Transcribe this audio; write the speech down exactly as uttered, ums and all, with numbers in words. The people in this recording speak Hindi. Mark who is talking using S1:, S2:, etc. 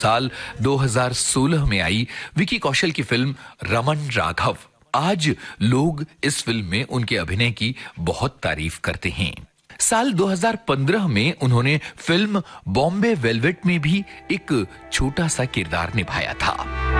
S1: साल दो हज़ार सोलह में आई विकी कौशल की फिल्म रमन राघव। आज लोग इस फिल्म में उनके अभिनय की बहुत तारीफ करते हैं। साल दो हज़ार पंद्रह में उन्होंने फिल्म बॉम्बे वेलवेट में भी एक छोटा सा किरदार निभाया था।